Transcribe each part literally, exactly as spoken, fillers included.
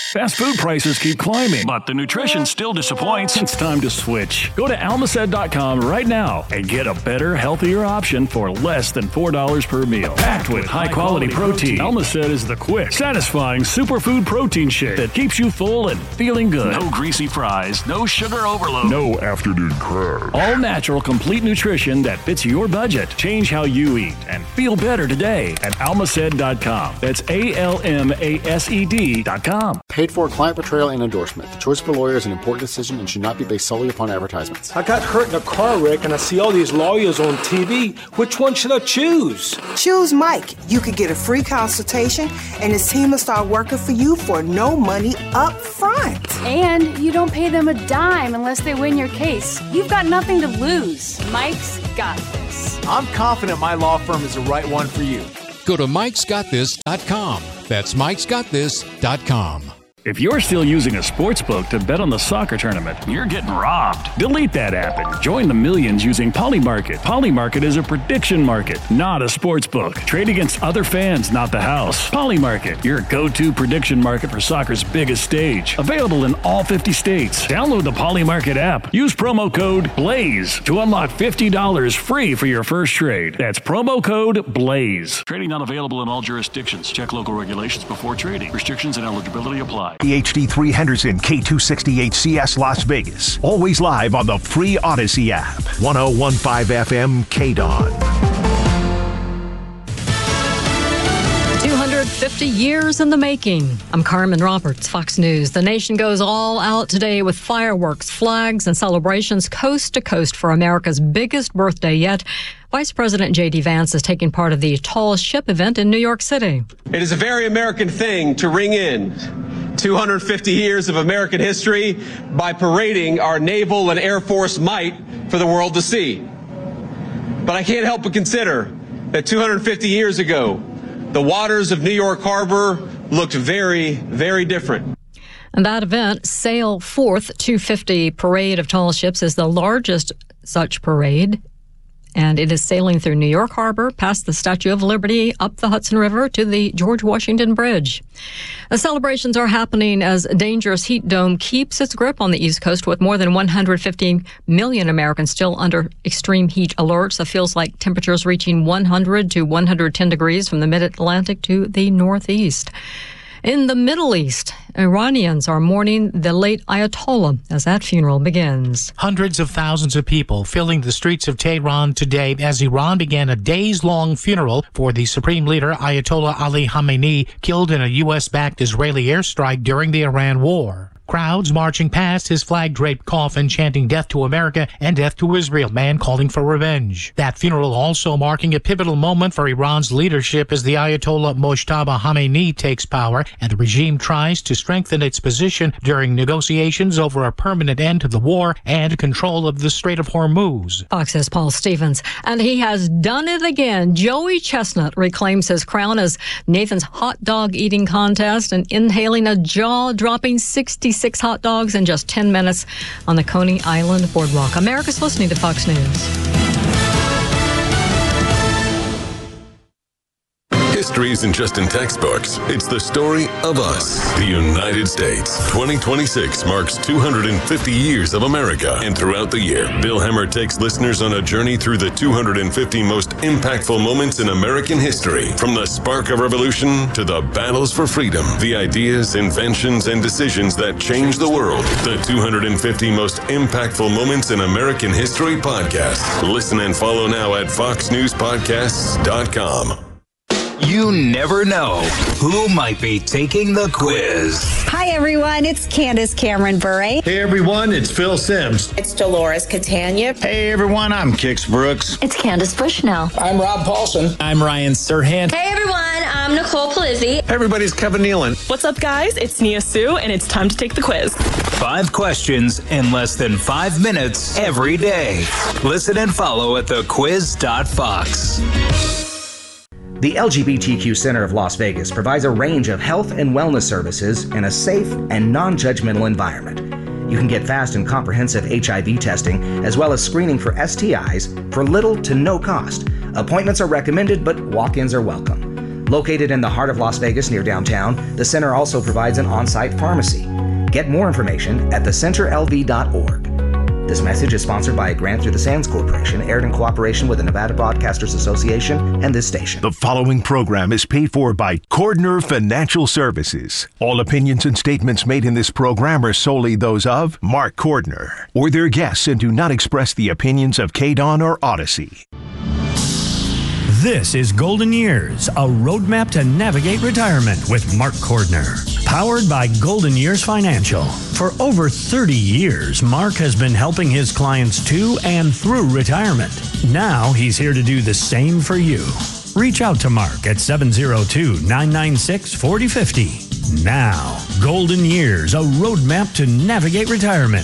Fast food prices keep climbing, but the nutrition still disappoints. It's time to switch. Go to almacet dot com right now and get a better, healthier option for less than four dollars per meal. Packed with high-quality protein, Almacet is the quick, satisfying superfood protein shake that keeps you full and feeling good. No greasy fries, no sugar overload, no afternoon crab. All natural, complete nutrition that fits your budget. Change how you eat and feel better today at almacet dot com. That's A L M A S E D dot com. Paid for client portrayal and endorsement. The choice of a lawyer is an important decision and should not be based solely upon advertisements. I got hurt in a car wreck and I see all these lawyers on T V. Which one should I choose? Choose Mike. You could get a free consultation and his team will start working for you for no money up front. And you don't pay them a dime unless they win your case. You've got nothing to lose. Mike's got this. I'm confident my law firm is the right one for you. Go to mikes got this dot com. That's mikes got this dot com. If you're still using a sports book to bet on the soccer tournament, you're getting robbed. Delete that app and join the millions using Polymarket. Polymarket is a prediction market, not a sports book. Trade against other fans, not the house. Polymarket, your go-to prediction market for soccer's biggest stage. Available in all fifty states. Download the Polymarket app. Use promo code BLAZE to unlock fifty dollars free for your first trade. That's promo code BLAZE. Trading not available in all jurisdictions. Check local regulations before trading. Restrictions and eligibility apply. The H D three Henderson K two sixty H C S Las Vegas. Always live on the free Odyssey app. ten fifteen F M K D O N. two hundred fifty years in the making. I'm Carmen Roberts, Fox News. The nation goes all out today with fireworks, flags, and celebrations coast to coast for America's biggest birthday yet. Vice President J D Vance is taking part of the Tall Ship event in New York City. It is a very American thing to ring in two hundred fifty years of American history by parading our naval and Air Force might for the world to see. But I can't help but consider that two hundred fifty years ago, the waters of New York Harbor looked very, very different. And that event, Sail Forth two fifty Parade of Tall Ships, is the largest such parade. And it is sailing through New York Harbor, past the Statue of Liberty, up the Hudson River to the George Washington Bridge. The celebrations are happening as a dangerous heat dome keeps its grip on the East Coast, with more than one hundred fifty million Americans still under extreme heat alerts. It feels like temperatures reaching one hundred to one hundred ten degrees from the mid-Atlantic to the Northeast. In the Middle East, Iranians are mourning the late Ayatollah as that funeral begins. Hundreds of thousands of people filling the streets of Tehran today as Iran began a days-long funeral for the supreme leader Ayatollah Ali Khamenei, killed in a U S-backed Israeli airstrike during the Iran war. Crowds marching past his flag-draped coffin, chanting death to America and death to Israel, man calling for revenge. That funeral also marking a pivotal moment for Iran's leadership as the Ayatollah Mojtaba Khamenei takes power and the regime tries to strengthen its position during negotiations over a permanent end to the war and control of the Strait of Hormuz. Fox's Paul Stevens. And he has done it again. Joey Chestnut reclaims his crown as Nathan's hot dog eating contest and inhaling a jaw-dropping sixty-six hot dogs in just ten minutes on the Coney Island Boardwalk. America's listening to Fox News. History isn't just in textbooks. It's the story of us, the United States. twenty twenty-six marks two hundred fifty years of America. And throughout the year, Bill Hemmer takes listeners on a journey through the two hundred fifty most impactful moments in American history. From the spark of revolution to the battles for freedom, the ideas, inventions, and decisions that changed the world. The two hundred fifty most impactful moments in American history podcast. Listen and follow now at fox news podcasts dot com. You never know who might be taking the quiz. Hi, everyone. It's Candace Cameron Bure. Hey, everyone. It's Phil Sims. It's Dolores Catania. Hey, everyone. I'm Kix Brooks. It's Candace Bushnell. I'm Rob Paulson. I'm Ryan Serhant. Hey, everyone. I'm Nicole Palizzi. Hey, everybody. It's Kevin Nealon. What's up, guys? It's Nia Sue, and it's time to take the quiz. Five questions in less than five minutes every day. Listen and follow at the quiz dot fox. The L G B T Q Center of Las Vegas provides a range of health and wellness services in a safe and non-judgmental environment. You can get fast and comprehensive H I V testing as well as screening for S T Is for little to no cost. Appointments are recommended, but walk-ins are welcome. Located in the heart of Las Vegas near downtown, the center also provides an on-site pharmacy. Get more information at the center L V dot org. This message is sponsored by a grant through the Sands Corporation, aired in cooperation with the Nevada Broadcasters Association and this station. The following program is paid for by Cordner Financial Services. All opinions and statements made in this program are solely those of Mark Cordner or their guests and do not express the opinions of K D O N or Odyssey. This is Golden Years, a roadmap to navigate retirement with Mark Cordner. Powered by Golden Years Financial. For over thirty years, Mark has been helping his clients to and through retirement. Now he's here to do the same for you. Reach out to Mark at seven oh two, nine nine six, four oh five oh. Now, Golden Years, a roadmap to navigate retirement.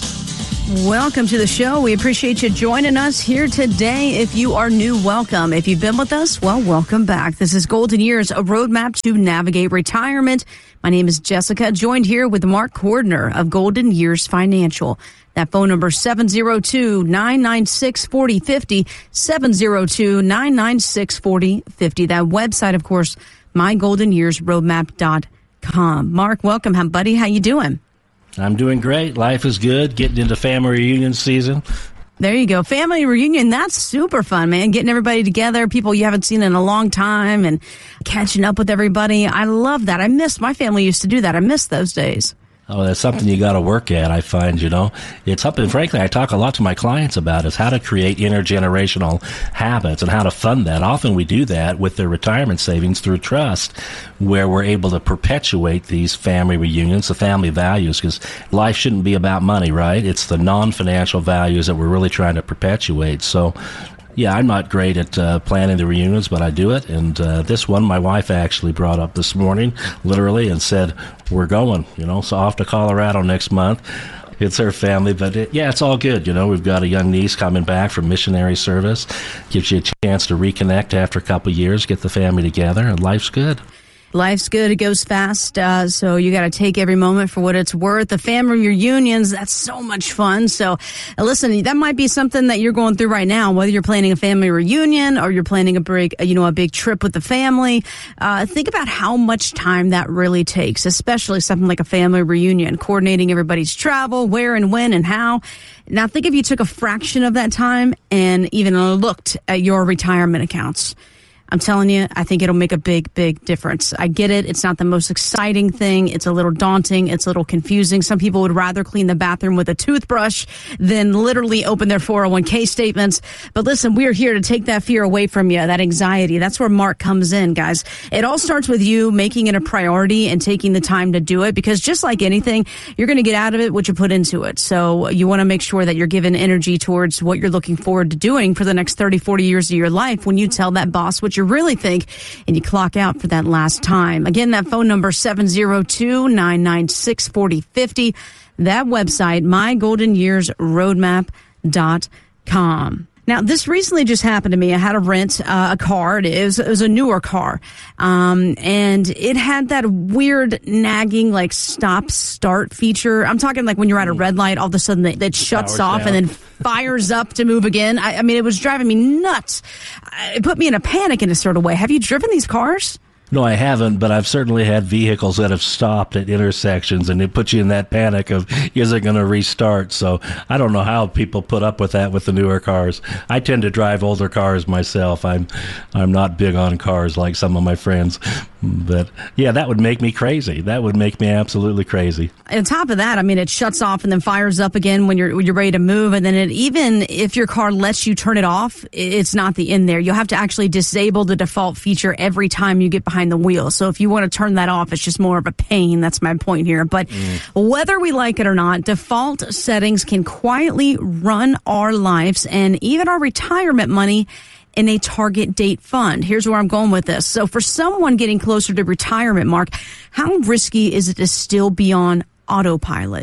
Welcome to the show. We appreciate you joining us here today. If you are new, welcome. If you've been with us, well, welcome back. This is Golden Years, a roadmap to navigate retirement. My name is Jessica, joined here with Mark Cordner of Golden Years Financial. That phone number, seven oh two, nine nine six, four oh five oh, seven oh two, nine nine six, four oh five oh. That website, of course, my golden years roadmap dot com. Mark, welcome, buddy. How you doing? I'm doing great. Life is good. Getting into family reunion season. There you go. Family reunion. That's super fun, man. Getting everybody together, people you haven't seen in a long time and catching up with everybody. I love that. I miss, my family used to do that. I miss those days. Oh, that's something you got to work at, I find, you know. It's something, frankly, I talk a lot to my clients about is how to create intergenerational habits and how to fund that. Often we do that with their retirement savings through trust, where we're able to perpetuate these family reunions, the family values, because life shouldn't be about money, right? It's the non-financial values that we're really trying to perpetuate. So, yeah, I'm not great at uh, planning the reunions, but I do it. And uh, this one, my wife actually brought up this morning, literally, and said, we're going, you know, so off to Colorado next month. It's her family, but it, yeah, it's all good. You know, we've got a young niece coming back from missionary service. Gives you a chance to reconnect after a couple of years, get the family together, and life's good. Life's good. It goes fast. Uh, so you got to take every moment for what it's worth. The family reunions, that's so much fun. So uh, listen, that might be something that you're going through right now, whether you're planning a family reunion or you're planning a big, you know, a big trip with the family. Uh, think about how much time that really takes, especially something like a family reunion, coordinating everybody's travel, where and when and how. Now think if you took a fraction of that time and even looked at your retirement accounts. I'm telling you, I think it'll make a big, big difference. I get it. It's not the most exciting thing. It's a little daunting. It's a little confusing. Some people would rather clean the bathroom with a toothbrush than literally open their four oh one k statements. But listen, we are here to take that fear away from you, that anxiety. That's where Mark comes in, guys. It all starts with you making it a priority and taking the time to do it, because just like anything, you're going to get out of it what you put into it. So you want to make sure that you're giving energy towards what you're looking forward to doing for the next thirty, forty years of your life when you tell that boss what you really think and you clock out for that last time. Again, that phone number, seven oh two, nine nine six, four oh five oh. That website, my golden years roadmap dot com. Now, this recently just happened to me. I had to rent uh, a car. It was, it was a newer car. Um, and it had that weird nagging, like, stop-start feature. I'm talking like when you're at a red light, all of a sudden it, it shuts off and then fires up to move again. I, I mean, it was driving me nuts. It put me in a panic in a sort of way. Have you driven these cars? No, I haven't, but I've certainly had vehicles that have stopped at intersections, and it puts you in that panic of, is it going to restart? So I don't know how people put up with that with the newer cars. I tend to drive older cars myself. I'm I'm not big on cars like some of my friends. But, yeah, that would make me crazy. That would make me absolutely crazy. On top of that, I mean, it shuts off and then fires up again when you're when you're ready to move. And then it, even if your car lets you turn it off, it's not the end there. You'll have to actually disable the default feature every time you get behind the wheel. So if you want to turn that off, it's just more of a pain. That's my point here. But mm. whether we like it or not, default settings can quietly run our lives and even our retirement money in a target date fund. Here's where I'm going with this. So for someone getting closer to retirement, Mark, how risky is it to still be on autopilot?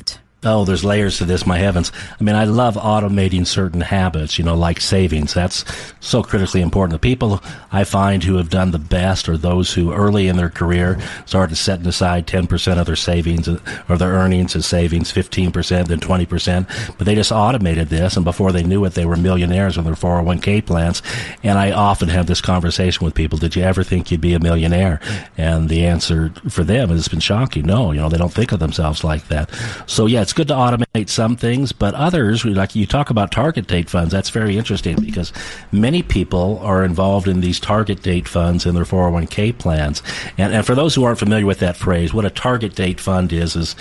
Oh, there's layers to this, my heavens. I mean, I love automating certain habits, you know, like savings. That's so critically important. The people I find who have done the best are those who early in their career started setting aside ten percent of their savings or their earnings as savings, fifteen percent, then twenty percent. But they just automated this, and before they knew it, they were millionaires with their four oh one k plans. And I often have this conversation with people, did you ever think you'd be a millionaire? And the answer for them has been shocking. No, you know, they don't think of themselves like that. So, yeah, it's good to automate some things, but others, like you talk about target date funds, that's very interesting because many people are involved in these target date funds in their four oh one k plans. And, and for those who aren't familiar with that phrase, what a target date fund is, is,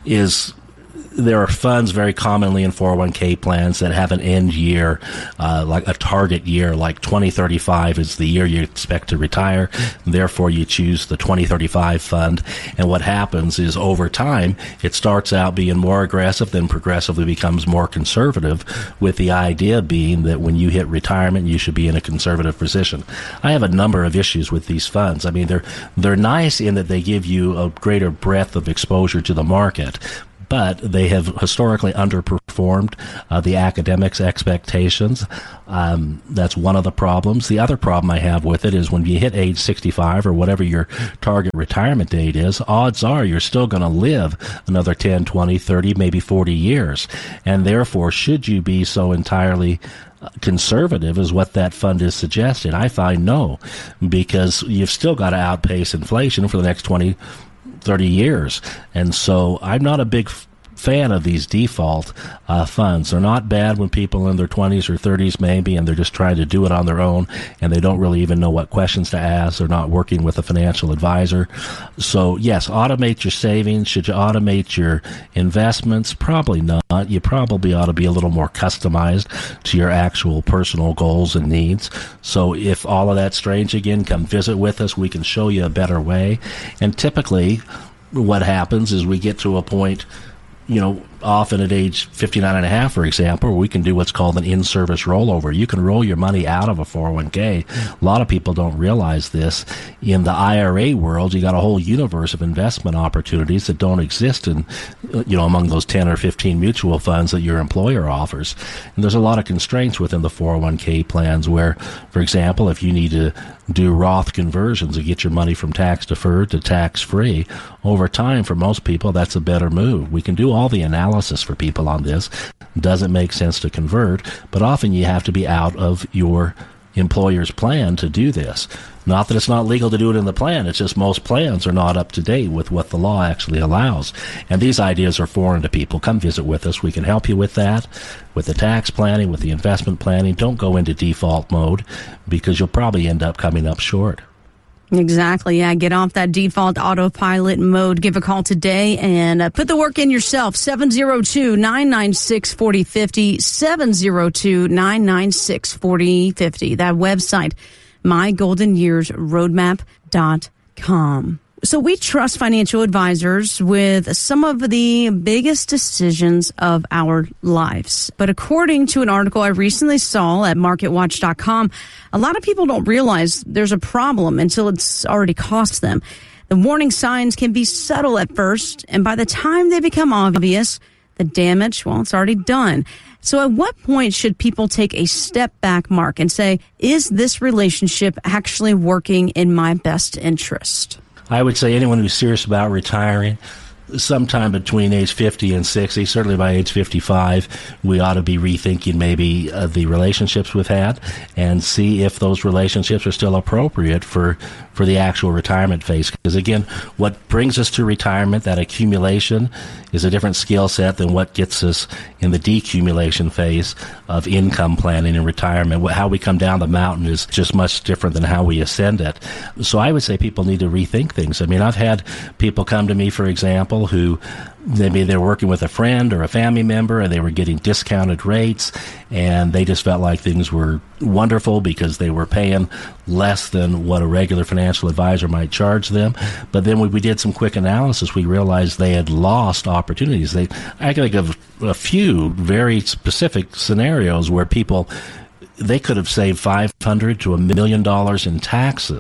is there are funds very commonly in four oh one k plans that have an end year, uh, like a target year, like twenty thirty-five is the year you expect to retire. Therefore, you choose the twenty thirty-five fund. And what happens is over time, it starts out being more aggressive, then progressively becomes more conservative, with the idea being that when you hit retirement, you should be in a conservative position. I have a number of issues with these funds. I mean, they're, they're nice in that they give you a greater breadth of exposure to the market, but they have historically underperformed uh, the academics' expectations. Um, that's one of the problems. The other problem I have with it is when you hit age sixty-five or whatever your target retirement date is, odds are you're still going to live another ten, twenty, thirty, maybe forty years. And therefore, should you be so entirely conservative as what that fund is suggesting? I find no, because you've still got to outpace inflation for the next twenty, thirty years. And so I'm not a big f- fan of these default uh, funds. They're not bad when people in their twenties or thirties maybe, and they're just trying to do it on their own, and they don't really even know what questions to ask. They're not working with a financial advisor. So yes, automate your savings. Should you automate your investments? Probably not. You probably ought to be a little more customized to your actual personal goals and needs. So if all of that's strange again, come visit with us. We can show you a better way. And typically what happens is we get to a point, you know, often at age fifty-nine and a half, for example, we can do what's called an in-service rollover. You can roll your money out of a four oh one k. A lot of people don't realize this. In the I R A world, you got a whole universe of investment opportunities that don't exist in, you know, among those ten or fifteen mutual funds that your employer offers. And there's a lot of constraints within the four oh one k plans where, for example, if you need to do Roth conversions to get your money from tax deferred to tax free, over time, for most people, that's a better move. We can do all the analysis for people on this. Doesn't make sense to convert, but often you have to be out of your employer's plan to do this. Not that it's not legal to do it in the plan, it's just most plans are not up to date with what the law actually allows. And these ideas are foreign to people. Come visit with us. We can help you with that, with the tax planning, with the investment planning. Don't go into default mode because you'll probably end up coming up short. Exactly. Yeah. Get off that default autopilot mode. Give a call today and uh, put the work in yourself. seven oh two, nine nine six, four oh five oh. seven oh two, nine nine six, four oh five oh. That website, my golden years roadmap dot com. So we trust financial advisors with some of the biggest decisions of our lives. But according to an article I recently saw at market watch dot com, a lot of people don't realize there's a problem until it's already cost them. The warning signs can be subtle at first, and by the time they become obvious, the damage, well, it's already done. So at what point should people take a step back, Mark, and say, is this relationship actually working in my best interest? I would say anyone who's serious about retiring, sometime between age fifty and sixty, certainly by age fifty-five, we ought to be rethinking maybe uh, the relationships we've had and see if those relationships are still appropriate for, for the actual retirement phase. Because again, what brings us to retirement, that accumulation, is a different skill set than what gets us in the decumulation phase of income planning and retirement. How we come down the mountain is just much different than how we ascend it. So I would say people need to rethink things. I mean, I've had people come to me, for example, who maybe they're working with a friend or a family member and they were getting discounted rates and they just felt like things were wonderful because they were paying less than what a regular financial advisor might charge them. But then when we did some quick analysis, we realized they had lost opportunities. They, I can think of a few very specific scenarios where people, they could have saved five hundred to a million dollars in taxes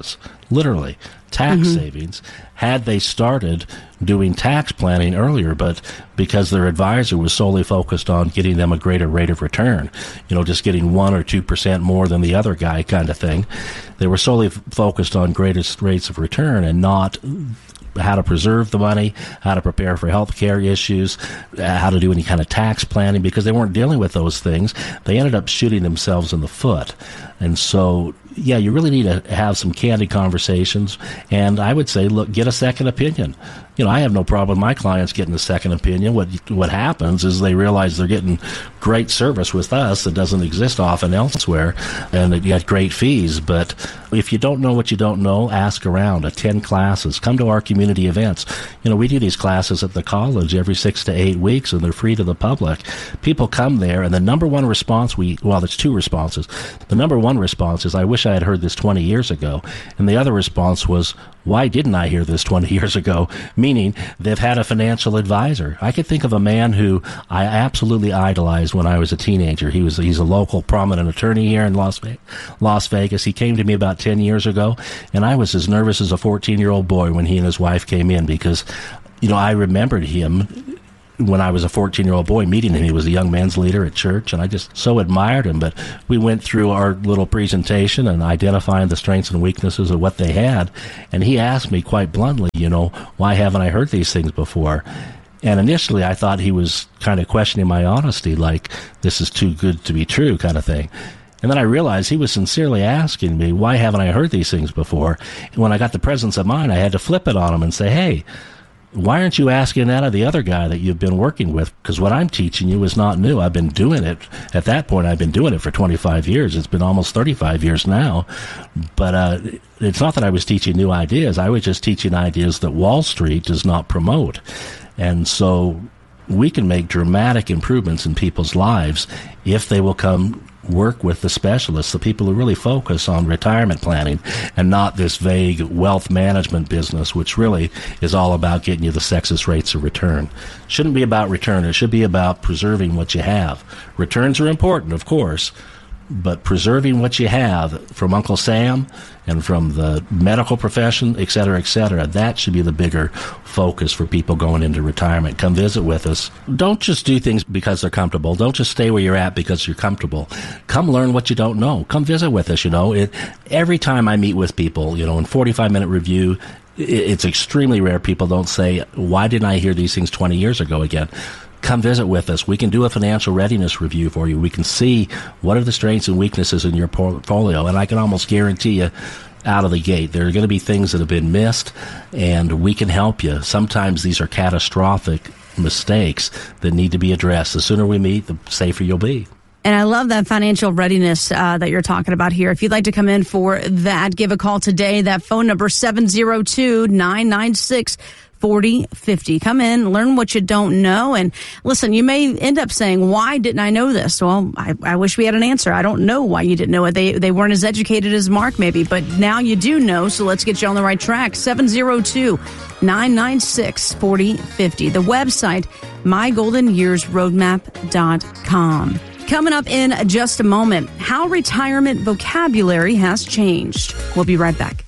literally tax Mm-hmm. savings, had they started doing tax planning earlier, but because their advisor was solely focused on getting them a greater rate of return, you know, just getting one or two percent more than the other guy kind of thing, they were solely f- focused on greatest rates of return and not how to preserve the money, how to prepare for health care issues, uh, how to do any kind of tax planning, because they weren't dealing with those things. They ended up shooting themselves in the foot. And so, yeah, you really need to have some candid conversations. And I would say, look, get a second opinion. You know, I have no problem with my clients getting a second opinion. What what happens is they realize they're getting great service with us that doesn't exist often elsewhere, and that you get great fees. But if you don't know what you don't know, ask around, attend classes, come to our community events. You know, we do these classes at the college every six to eight weeks, and they're free to the public. People come there, and the number one response we, well, there's two responses. The number one response is, I wish I had heard this twenty years ago. And the other response was, why didn't I hear this twenty years ago? Meaning they've had a financial advisor. I could think of a man who I absolutely idolized when I was a teenager. He was he's a local prominent attorney here in Las Vegas. Las Vegas. He came to me about ten years ago, and I was as nervous as a fourteen-year-old boy when he and his wife came in, because, you know, I remembered him when I was a fourteen-year-old boy meeting him. He was a young men's leader at church, and I just so admired him. But we went through our little presentation and identifying the strengths and weaknesses of what they had, and he asked me quite bluntly, you know, why haven't I heard these things before? And initially I thought he was kind of questioning my honesty, like, this is too good to be true kind of thing. And then I realized he was sincerely asking me, why haven't I heard these things before? And when I got the presence of mind, I had to flip it on him and say, hey, why aren't you asking that of the other guy that you've been working with? Because what I'm teaching you is not new. I've been doing it. At that point, I've been doing it for twenty-five years. It's been almost thirty-five years now. But uh, it's not that I was teaching new ideas. I was just teaching ideas that Wall Street does not promote. And so we can make dramatic improvements in people's lives if they will come work with the specialists, the people who really focus on retirement planning and not this vague wealth management business, which really is all about getting you the sexist rates of return. Shouldn't be about return. It should be about preserving what you have. Returns are important, of course, but preserving what you have from Uncle Sam and from the medical profession, et cetera, et cetera, that should be the bigger focus for people going into retirement. Come visit with us. Don't just do things because they're comfortable. Don't just stay where you're at because you're comfortable. Come learn what you don't know. Come visit with us, you know. It, every time I meet with people, you know, in forty-five minute review, it, it's extremely rare people don't say, why didn't I hear these things twenty years ago again? Come visit with us. We can do a financial readiness review for you. We can see what are the strengths and weaknesses in your portfolio. And I can almost guarantee you out of the gate, there are going to be things that have been missed, and we can help you. Sometimes these are catastrophic mistakes that need to be addressed. The sooner we meet, the safer you'll be. And I love that financial readiness uh, that you're talking about here. If you'd like to come in for that, give a call today. That phone number, seven zero two, nine nine six, four zero five zero. Come in, learn what you don't know. And listen, you may end up saying, why didn't I know this? Well, I, I wish we had an answer. I don't know why you didn't know it. They, they weren't as educated as Mark, maybe. But now you do know, so let's get you on the right track. seven zero two, nine nine six, four zero five zero. The website, my golden years roadmap dot com. Coming up in just a moment, how retirement vocabulary has changed. We'll be right back.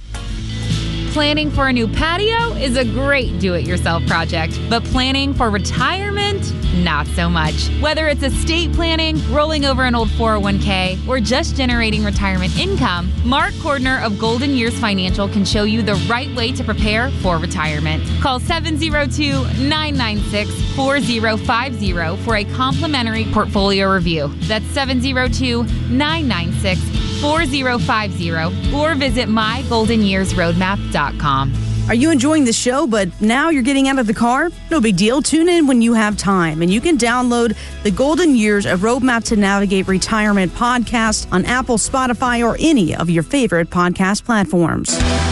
Planning for a new patio is a great do-it-yourself project, but planning for retirement, not so much. Whether it's estate planning, rolling over an old four oh one k, or just generating retirement income, Mark Cordner of Golden Years Financial can show you the right way to prepare for retirement. Call seven zero two, nine nine six, four zero five zero for a complimentary portfolio review. That's seven zero two, nine nine six, four zero five zero or visit my golden years roadmap dot com. Are you enjoying the show, but now you're getting out of the car? No big deal. Tune in when you have time, and you can download the Golden Years, a Roadmap to Navigate Retirement podcast on Apple, Spotify, or any of your favorite podcast platforms.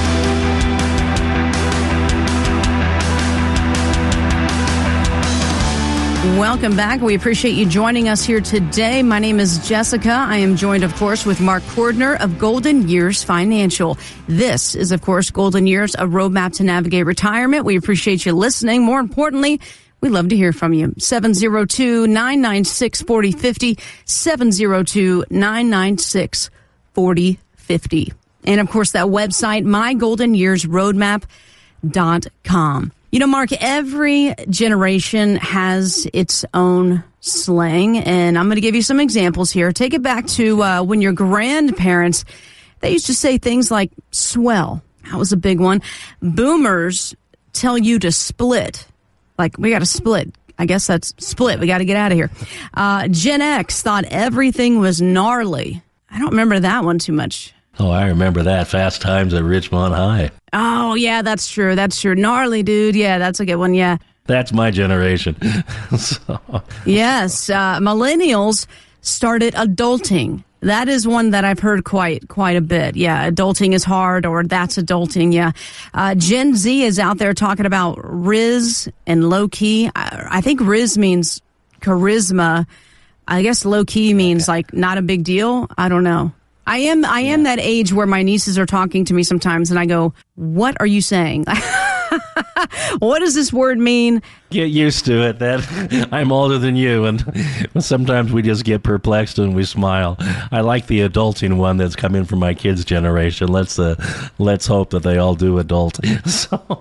Welcome back. We appreciate you joining us here today. My name is Jessica. I am joined, of course, with Mark Cordner of Golden Years Financial. This is, of course, Golden Years, a roadmap to navigate retirement. We appreciate you listening. More importantly, we'd love to hear from you. seven zero two, nine nine six, four zero five zero, seven zero two, nine nine six, four zero five zero. And, of course, that website, my golden years roadmap dot com. You know, Mark, every generation has its own slang, and I'm going to give you some examples here. Take it back to uh, when your grandparents, they used to say things like swell. That was a big one. Boomers tell you to split. Like, we got to split. I guess that's split. We got to get out of here. Uh, Gen X thought everything was gnarly. I don't remember that one too much. Oh, I remember that. Fast Times at Ridgemont High. Oh, yeah, that's true. That's true. Gnarly, dude. Yeah, that's a good one. Yeah. That's my generation. so. Yes. Uh, millennials started adulting. That is one that I've heard quite quite a bit. Yeah, adulting is hard, or that's adulting. Yeah. Uh, Gen Z is out there talking about Riz and low key. I, I think Riz means charisma. I guess low key means like not a big deal. I don't know. I am I am that age where my nieces are talking to me sometimes and I go, what are you saying? What does this word mean? Get used to it. That I'm older than you, and sometimes we just get perplexed and we smile. I like the adulting one that's coming from my kids' generation. Let's uh, let's hope that they all do adult. So.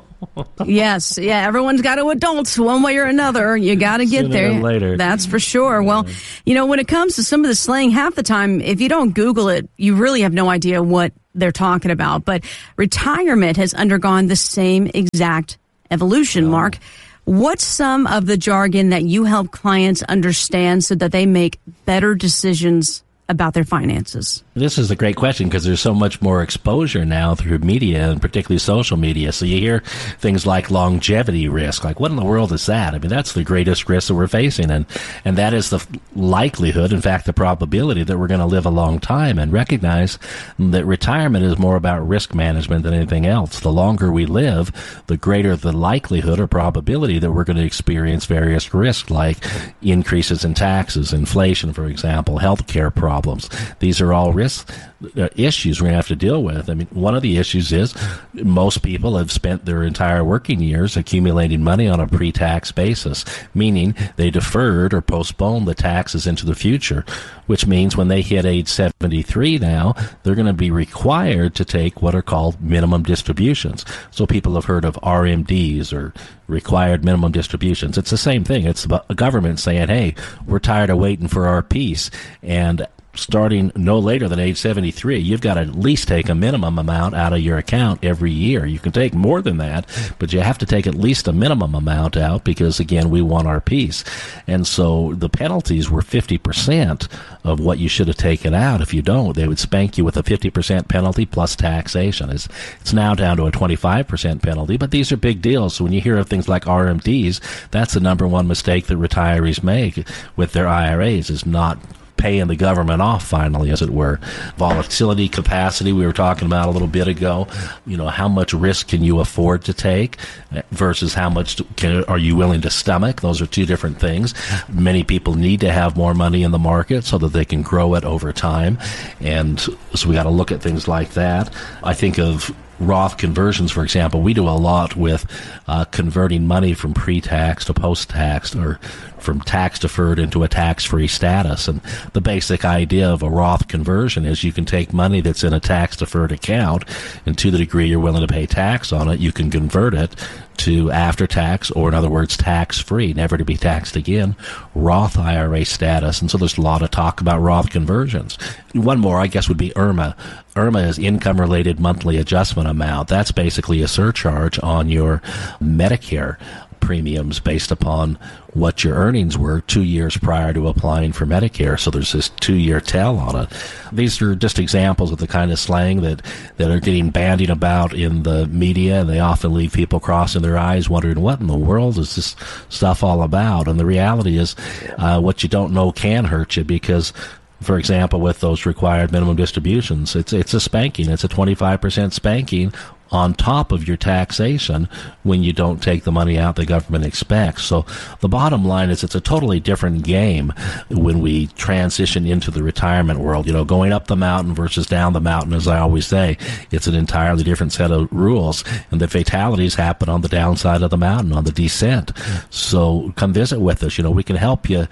Yes, yeah, everyone's got to adult one way or another. You got to get Sooner there. Or later. That's for sure. Well, you know, when it comes to some of the slang, half the time, if you don't Google it, you really have no idea what they're talking about. But retirement has undergone the same exact evolution, Mark. What's some of the jargon that you help clients understand so that they make better decisions about their finances? This is a great question because there's so much more exposure now through media and particularly social media. So you hear things like longevity risk. Like, what in the world is that? I mean, that's the greatest risk that we're facing. And, and that is the likelihood, in fact, the probability that we're going to live a long time, and recognize that retirement is more about risk management than anything else. The longer we live, the greater the likelihood or probability that we're going to experience various risks, like increases in taxes, inflation, for example, healthcare problems. These are all risks. Uh, issues we're going to have to deal with. I mean, one of the issues is most people have spent their entire working years accumulating money on a pre-tax basis, meaning they deferred or postponed the taxes into the future, which means when they hit age seventy-three now, they're going to be required to take what are called minimum distributions. So people have heard of R M Ds, or required minimum distributions. It's the same thing. It's a government saying, hey, we're tired of waiting for our piece, and starting no later than age seventy-three, you've got to at least take a minimum amount out of your account every year. You can take more than that, but you have to take at least a minimum amount out because, again, we want our piece. And so the penalties were fifty percent of what you should have taken out. If you don't, they would spank you with a fifty percent penalty plus taxation. It's, it's now down to a twenty-five percent penalty, but these are big deals. So when you hear of things like R M Ds, that's the number one mistake that retirees make with their I R As, is not paying the government off finally, as it were. Volatility capacity, we were talking about a little bit ago. You know, how much risk can you afford to take versus how much can, are you willing to stomach? Those are two different things. Many people need to have more money in the market so that they can grow it over time. And so we got to look at things like that. I think of Roth conversions, for example. We do a lot with uh, converting money from pre-tax to post-tax, or from tax-deferred into a tax-free status. And the basic idea of a Roth conversion is you can take money that's in a tax-deferred account, and to the degree you're willing to pay tax on it, you can convert it to after-tax, or in other words, tax-free, never to be taxed again, Roth I R A status. And so there's a lot of talk about Roth conversions. One more, I guess, would be I R M A. I R M A is income-related monthly adjustment amount. That's basically a surcharge on your Medicare premiums based upon what your earnings were two years prior to applying for Medicare. So there's this two-year tail on it. These are just examples of the kind of slang that, that are getting bandied about in the media, and they often leave people crossing their eyes wondering, what in the world is this stuff all about? And the reality is, uh, what you don't know can hurt you, because for example, with those required minimum distributions, it's it's a spanking. It's a twenty-five percent spanking on top of your taxation when you don't take the money out the government expects. So the bottom line is it's a totally different game when we transition into the retirement world. You know, going up the mountain versus down the mountain, as I always say, it's an entirely different set of rules, and the fatalities happen on the downside of the mountain, on the descent. So come visit with us. You know, we can help you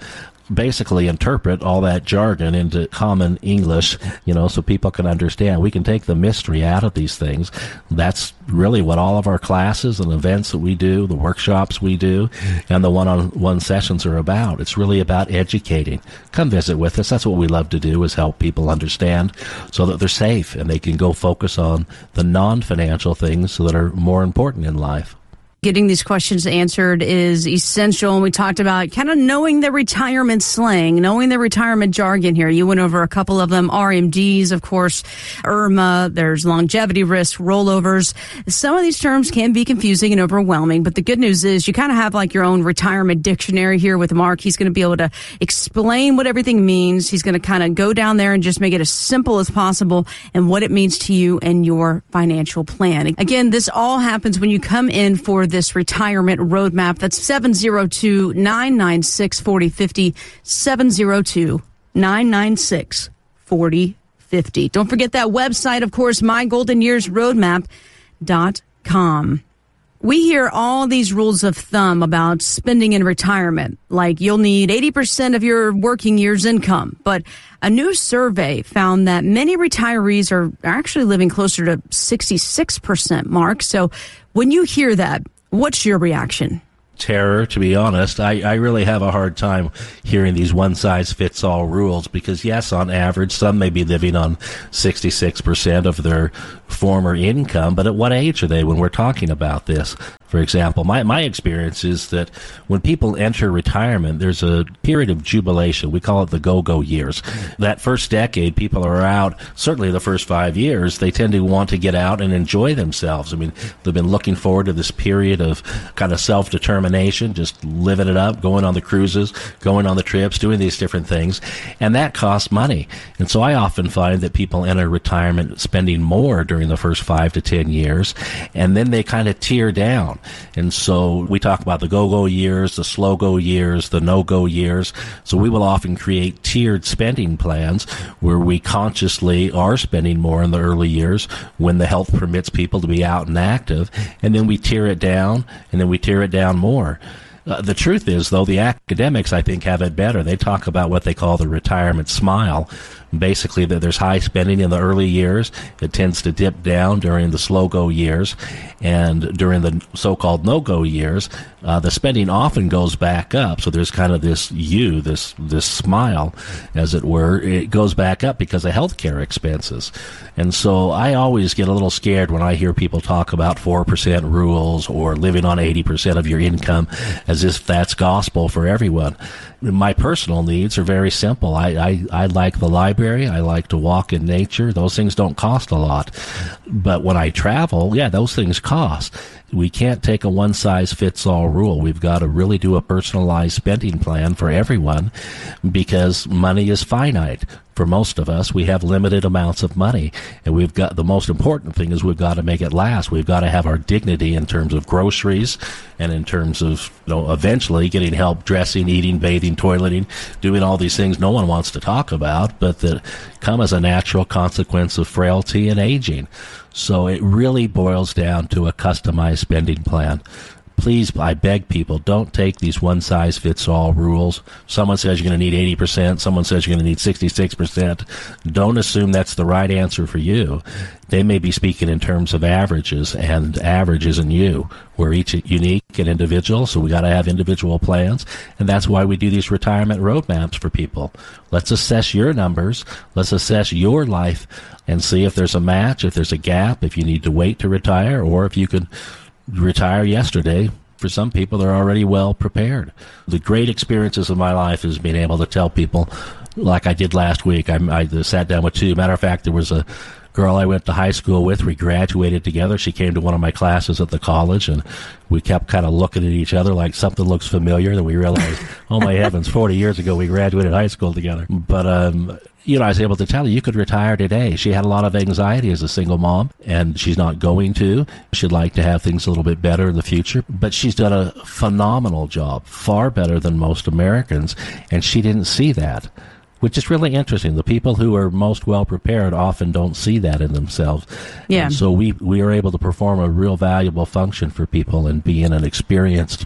basically interpret all that jargon into common English, you know, so people can understand. We can take the mystery out of these things. That's really what all of our classes and events that we do, the workshops we do, and the one-on-one sessions are about. It's really about educating. Come visit with us. That's what we love to do, is help people understand so that they're safe and they can go focus on the non-financial things that are more important in life. Getting these questions answered is essential. And we talked about kind of knowing the retirement slang, knowing the retirement jargon here. You went over a couple of them, R M Ds, of course, I R M A, there's longevity risk, rollovers. Some of these terms can be confusing and overwhelming, but the good news is you kind of have like your own retirement dictionary here with Mark. He's going to be able to explain what everything means. He's going to kind of go down there and just make it as simple as possible and what it means to you and your financial plan. Again, this all happens when you come in for this retirement roadmap. That's seven oh two, nine nine six, four oh five oh, seven oh two, nine nine six, four oh five oh. Don't forget that website, of course, my golden years roadmap dot com. We hear all these rules of thumb about spending in retirement, like you'll need eighty percent of your working year's income. But a new survey found that many retirees are actually living closer to sixty-six percent, Mark. So when you hear that, what's your reaction? Terror, to be honest. I, I really have a hard time hearing these one-size-fits-all rules because, yes, on average, some may be living on sixty-six percent of their former income, but at what age are they when we're talking about this? For example, my, my experience is that when people enter retirement, there's a period of jubilation. We call it the go-go years. That first decade, people are out, certainly the first five years, they tend to want to get out and enjoy themselves. I mean, they've been looking forward to this period of kind of self-determination, just living it up, going on the cruises, going on the trips, doing these different things, and that costs money. And so I often find that people enter retirement spending more during the first five to ten years, and then they kind of tear down. And so we talk about the go-go years, the slow-go years, the no-go years. So we will often create tiered spending plans where we consciously are spending more in the early years when the health permits people to be out and active, and then we tear it down, and then we tear it down more. Uh, the truth is, though, the academics, I think, have it better. They talk about what they call the retirement smile. Basically, that there's high spending in the early years. It tends to dip down during the slow-go years. And during the so-called no-go years, uh, the spending often goes back up. So there's kind of this U, this this smile, as it were. It goes back up because of healthcare expenses. And so I always get a little scared when I hear people talk about four percent rules or living on eighty percent of your income as if that's gospel for everyone. My personal needs are very simple. I, I, I like the library. I like to walk in nature. Those things don't cost a lot. But when I travel, yeah, those things cost. We can't take a one-size-fits-all rule. We've got to really do a personalized spending plan for everyone because money is finite. For most of us, we have limited amounts of money, and we've got, the most important thing is we've got to make it last. We've got to have our dignity in terms of groceries and in terms of, you know, eventually getting help dressing, eating, bathing, toileting, doing all these things no one wants to talk about, but that come as a natural consequence of frailty and aging. So it really boils down to a customized spending plan. Please, I beg people, don't take these one-size-fits-all rules. Someone says you're going to need eighty percent. Someone says you're going to need sixty-six percent. Don't assume that's the right answer for you. They may be speaking in terms of averages, and average isn't you. We're each unique and individual, so we got to have individual plans, and that's why we do these retirement roadmaps for people. Let's assess your numbers. Let's assess your life and see if there's a match, if there's a gap, if you need to wait to retire, or if you can retire yesterday. For some people, they're already well prepared. The great experiences of my life is being able to tell people, like I did last week. I, I sat down with two. Matter of fact, there was a girl I went to high school with. We graduated together. She came to one of my classes at the college, and we kept kind of looking at each other like something looks familiar. Then we realized, oh my heavens, forty years ago we graduated high school together. But um you know, I was able to tell her you could retire today. She had a lot of anxiety as a single mom, and she's not going to. She'd like to have things a little bit better in the future, but she's done a phenomenal job, far better than most Americans, and she didn't see that, which is really interesting. The people who are most well prepared often don't see that in themselves. Yeah. And so we, we are able to perform a real valuable function for people and being an experienced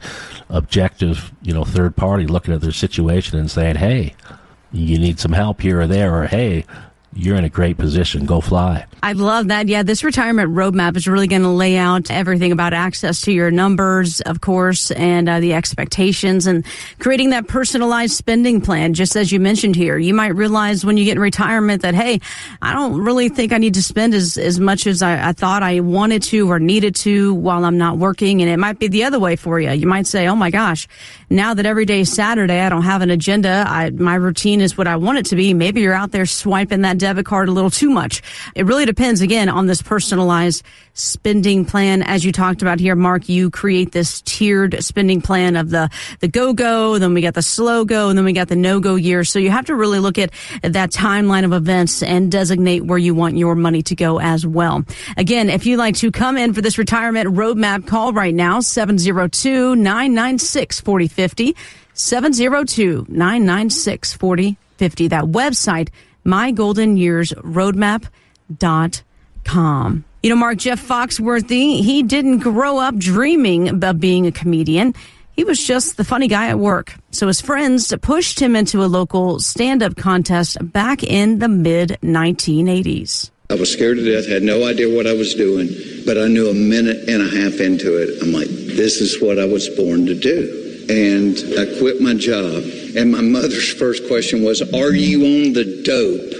objective, you know, third party looking at their situation and saying, hey, you need some help here or there, or hey, you're in a great position. Go fly. I love that. Yeah, this retirement roadmap is really going to lay out everything about access to your numbers, of course, and uh, the expectations, and creating that personalized spending plan. Just as you mentioned here, you might realize when you get in retirement that, hey, I don't really think I need to spend as, as much as I, I thought I wanted to or needed to while I'm not working. And it might be the other way for you. You might say, oh my gosh, now that every day is Saturday, I don't have an agenda. I, my routine is what I want it to be. Maybe you're out there swiping that debit card a little too much. It really depends, again, on this personalized spending plan. As you talked about here, Mark, you create this tiered spending plan of the, the go-go, then we got the slow-go, and then we got the no-go year. So you have to really look at that timeline of events and designate where you want your money to go as well. Again, if you'd like to come in for this retirement roadmap, call right now, seven oh two, nine nine six, four oh five oh, seven oh two, nine nine six, four oh five oh. That website, my golden years roadmap dot com. You know, Mark, Jeff Foxworthy, he didn't grow up dreaming of being a comedian. He was just the funny guy at work. So his friends pushed him into a local stand-up contest back in the mid nineteen eighties. I was scared to death, had no idea what I was doing, but I knew a minute and a half into it, I'm like, this is what I was born to do. And I quit my job. And my mother's first question was, are you on the dope?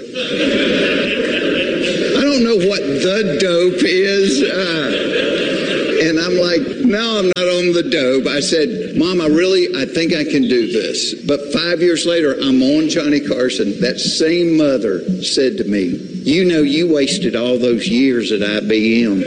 I don't know what the dope is. Uh, and I'm like, no, I'm not on the dope. I said, Mom, I really, I think I can do this. But five years later, I'm on Johnny Carson. That same mother said to me, you know, you wasted all those years at I B M.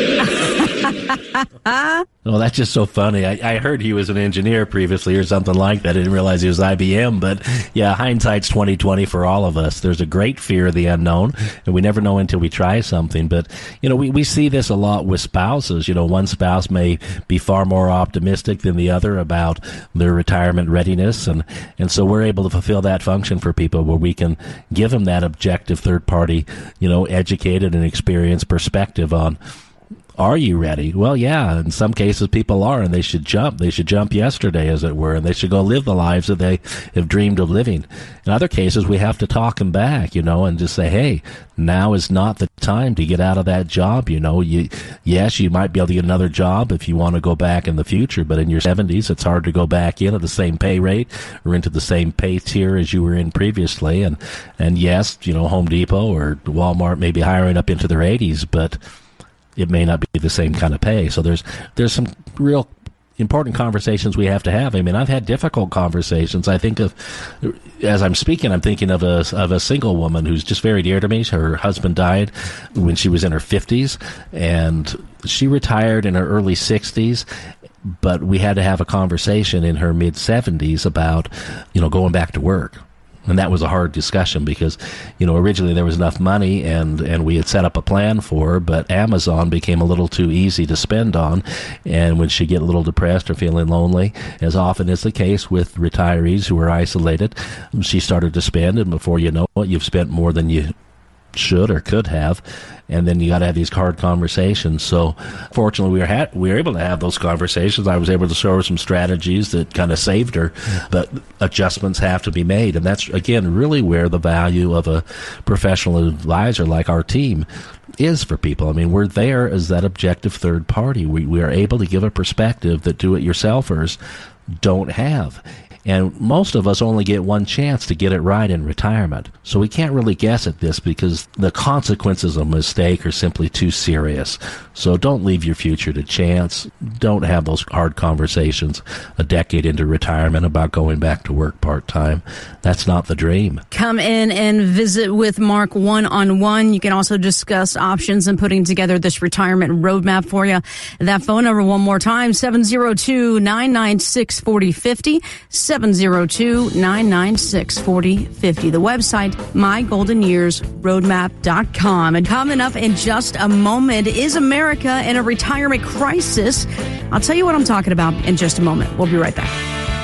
Well, that's just so funny. I, I heard he was an engineer previously or something like that. I didn't realize he was I B M. But yeah, hindsight's twenty twenty for all of us. There's a great fear of the unknown, and we never know until we try something. But, you know, we, we see this a lot with spouses. You know, one spouse may be far more optimistic than the other about their retirement readiness. And, and so we're able to fulfill that function for people where we can give them that objective third party, you know, educated and experienced perspective on, are you ready? Well, yeah, in some cases people are, and they should jump. They should jump yesterday, as it were, and they should go live the lives that they have dreamed of living. In other cases, we have to talk them back, you know, and just say, hey, now is not the time to get out of that job, you know. You, yes, you might be able to get another job if you want to go back in the future, but in your seventies, it's hard to go back in at the same pay rate or into the same pay tier as you were in previously. And, and yes, you know, Home Depot or Walmart may be hiring up into their eighties, but it may not be the same kind of pay. So there's there's some real important conversations we have to have. I mean, I've had difficult conversations. I think of, as I'm speaking, I'm thinking of a of a single woman who's just very dear to me. Her husband died when she was in her fifties, and she retired in her early sixties. But we had to have a conversation in her mid seventies about, you know, going back to work. And that was a hard discussion because, you know, originally there was enough money and, and we had set up a plan for her, but Amazon became a little too easy to spend on. And when she get a little depressed or feeling lonely, as often is the case with retirees who are isolated, she started to spend, and before you know it, you've spent more than you should or could have, and then you got to have these hard conversations. So fortunately we were ha- we were able to have those conversations. I was able to show her some strategies that kind of saved her, but adjustments have to be made, and that's again really where the value of a professional advisor like our team is for people. I mean, we're there as that objective third party. We we are able to give a perspective that do-it-yourselfers don't have. And most of us only get one chance to get it right in retirement. So we can't really guess at this because the consequences of a mistake are simply too serious. So don't leave your future to chance. Don't have those hard conversations a decade into retirement about going back to work part-time. That's not the dream. Come in and visit with Mark one-on-one. You can also discuss options and putting together this retirement roadmap for you. That phone number one more time, seven oh two, nine nine six, four oh five oh, seven oh two, nine nine six, four oh five oh. The website, my golden years roadmap dot com. And coming up in just a moment, is America in a retirement crisis? I'll tell you what I'm talking about in just a moment. We'll be right back.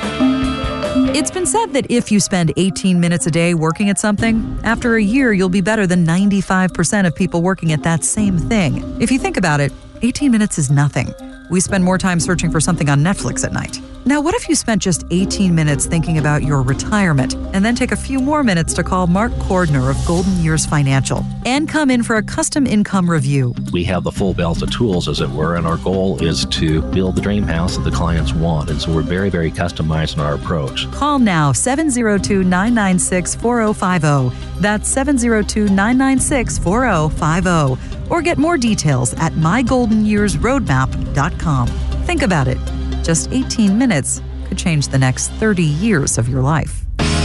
It's been said that if you spend eighteen minutes a day working at something, after a year you'll be better than ninety-five percent of people working at that same thing. If you think about it, eighteen minutes is nothing. We spend more time searching for something on Netflix at night. Now, what if you spent just eighteen minutes thinking about your retirement and then take a few more minutes to call Mark Cordner of Golden Years Financial and come in for a custom income review? We have the full belt of tools, as it were, and our goal is to build the dream house that the clients want. And so we're very, very customized in our approach. Call now, seven oh two, nine nine six, four oh five oh. That's seven oh two, nine nine six, four oh five oh. Or get more details at my golden years roadmap dot com. Think about it. Just eighteen minutes could change the next thirty years of your life.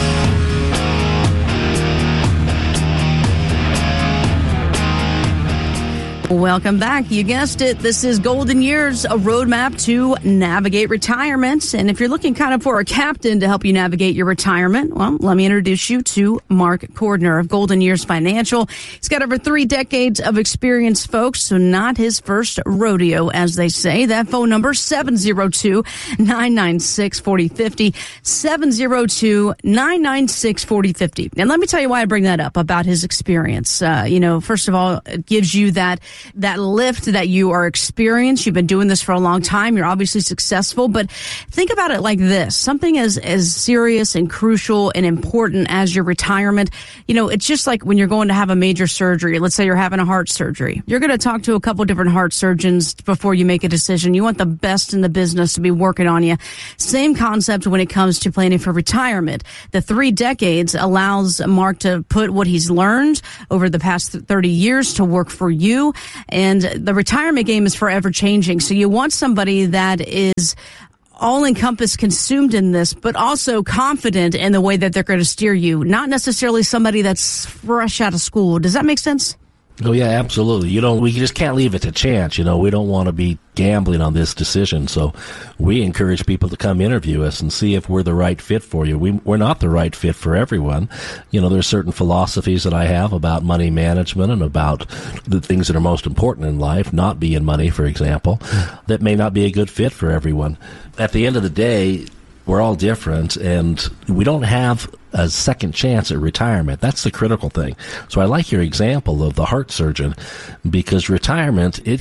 Welcome back. You guessed it. This is Golden Years, a roadmap to navigate retirement. And if you're looking kind of for a captain to help you navigate your retirement, well, let me introduce you to Mark Cordner of Golden Years Financial. He's got over three decades of experience, folks, so not his first rodeo, as they say. That phone number, seven oh two, nine nine six, four oh five oh, seven oh two, nine nine six, four oh five oh. And let me tell you why I bring that up about his experience. Uh, you know, first of all, it gives you that that lift that you are experienced. You've been doing this for a long time. You're obviously successful, but think about it like this. Something as, as serious and crucial and important as your retirement. You know, it's just like when you're going to have a major surgery. Let's say you're having a heart surgery. You're going to talk to a couple different heart surgeons before you make a decision. You want the best in the business to be working on you. Same concept when it comes to planning for retirement. The three decades allows Mark to put what he's learned over the past thirty years to work for you. And the retirement game is forever changing. So you want somebody that is all-encompassed, consumed in this, but also confident in the way that they're going to steer you. Not necessarily somebody that's fresh out of school. Does that make sense? Oh, yeah, absolutely. You know, we just can't leave it to chance. You know, we don't want to be gambling on this decision. So we encourage people to come interview us and see if we're the right fit for you. We, we're not the right fit for everyone. You know, there's certain philosophies that I have about money management and about the things that are most important in life, not being money, for example, that may not be a good fit for everyone. At the end of the day, we're all different, and we don't have a second chance at retirement. That's the critical thing. So I like your example of the heart surgeon, because retirement, it